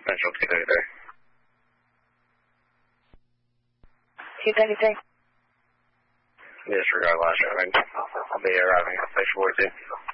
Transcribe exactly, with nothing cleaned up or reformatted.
Central two thirty-three. two thirty-three. Disregard last driving. I'll be arriving at station four two.